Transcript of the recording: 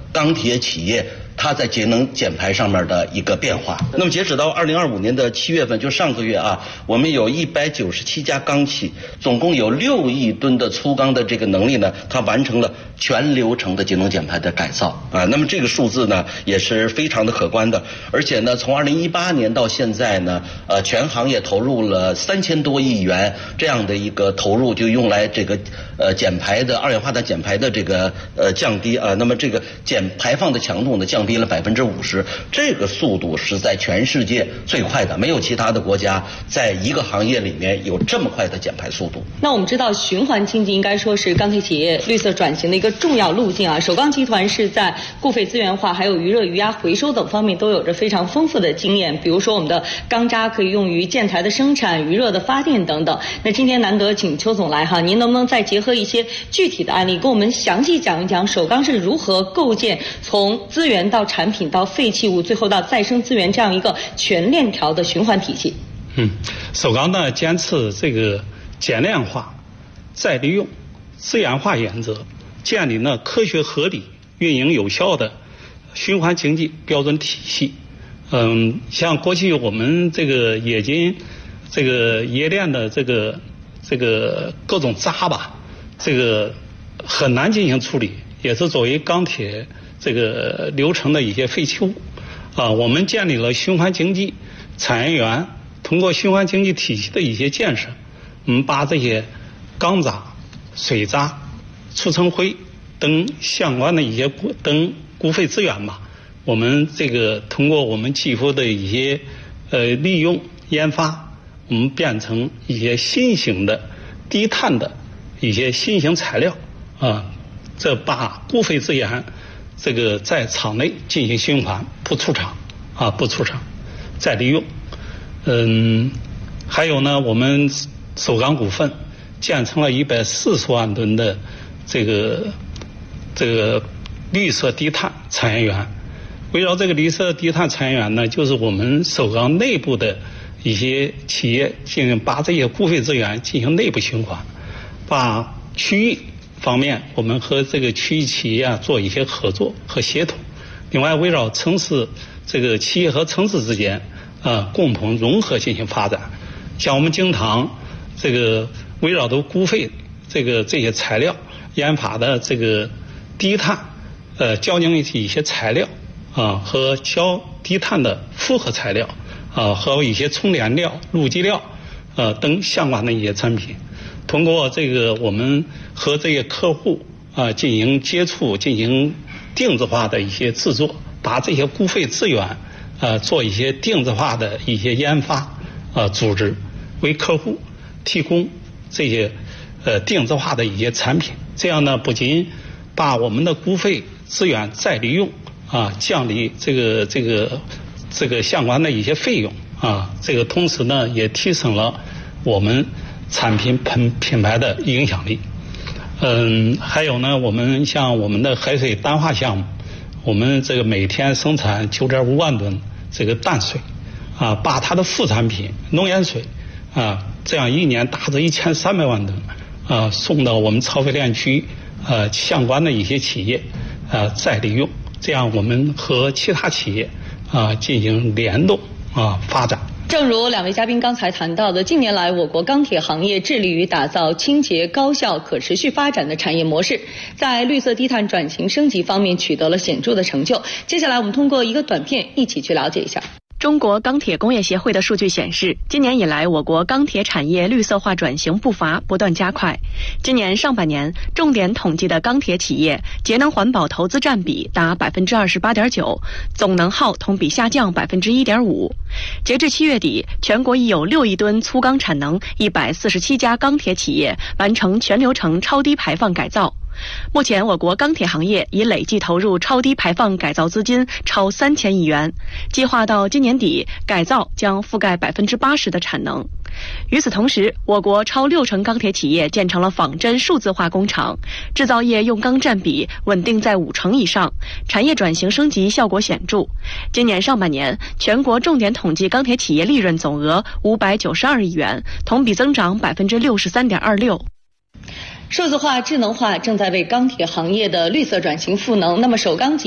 钢铁企业它在节能减排上面的一个变化。那么截止到2025年的7月份，就上个月啊，我们有197家钢企，总共有6亿吨的粗钢的这个能力呢，它完成了全流程的节能减排的改造啊。那么这个数字呢也是非常的可观的，而且呢，从2018年到现在呢，全行业投入了3000多亿元这样的一个投入，就用来这个减排的二氧化碳减排的这个降低啊。那么这个排放的强度呢降低了50%，这个速度是在全世界最快的，没有其他的国家在一个行业里面有这么快的减排速度。 那我们知道，循环经济应该说是钢铁企业绿色转型的一个重要路径啊。首钢集团是在固废资源化、还有余热余压回收等方面都有着非常丰富的经验。比如说，我们的钢渣可以用于建材的生产、余热的发电等等。那今天难得请邱总来哈，您能不能再结合一些具体的案例，跟我们详细讲一讲首钢是如何构建从资源到产品到废弃物，最后到再生资源这样一个全链条的循环体系？ 首钢呢坚持这个减量化、再利用、资源化原则，建立了科学合理、运营有效的循环经济标准体系。像过去我们这个冶金、这个冶炼的这个各种渣吧，这个很难进行处理，也是作为钢铁这个流程的一些废弃物啊。我们建立了循环经济产业园，通过循环经济体系的一些建设，我们把这些钢渣、水渣、储存灰等相关的一些固废资源吧，我们这个通过我们技术的一些利用研发，我们变成一些新型的低碳的一些新型材料啊，这把固废资源这个在厂内进行循环，不出厂，再利用。还有呢，我们首钢股份建成了140万吨的这个绿色低碳产业园。围绕这个绿色低碳产业园呢，就是我们首钢内部的一些企业把这些固废资源进行内部循环，把区域方面我们和这个区域企业做一些合作和协同。另外，围绕城市这个企业和城市之间共同融合进行发展。像我们经常这个围绕着固废这些材料研发的这个低碳交凝一些材料和较低碳的复合材料和一些充电料、路基料等相关的一些产品。通过这个我们和这些客户进行接触，进行定制化的一些制作，把这些固废资源做一些定制化的一些研发组织，为客户提供这些定制化的一些产品。这样呢，不仅把我们的固废资源再利用降低这个相关的一些费用这个同时呢，也提升了我们产品品牌的影响力。还有呢，我们像我们的海水淡化项目，我们这个每天生产9.5万吨这个淡水把它的副产品浓盐水这样一年达至1300万吨送到我们超费炼区相关的一些企业再利用，这样我们和其他企业进行联动发展。 正如两位嘉宾刚才谈到的，近年来我国钢铁行业致力于打造清洁、高效、可持续发展的产业模式，在绿色低碳转型升级方面取得了显著的成就。接下来我们通过一个短片一起去了解一下。 中国钢铁工业协会的数据显示，今年以来，我国钢铁产业绿色化转型步伐不断加快。今年上半年，重点统计的钢铁企业节能环保投资占比达 28.9%， 总能耗同比下降 1.5%。截至7月底，全国已有6亿吨粗钢产能147家钢铁企业完成全流程超低排放改造。目前，我国钢铁行业已累计投入超低排放改造资金超3000亿元，计划到今年底，改造将覆盖 80% 的产能。与此同时，我国超60%钢铁企业建成了仿真数字化工厂，制造业用钢占比稳定在50%以上，产业转型升级效果显著。今年上半年，全国重点统计钢铁企业利润总额592亿元，同比增长 63.26%。 数字化、智能化正在为钢铁行业的绿色转型赋能。那么首钢集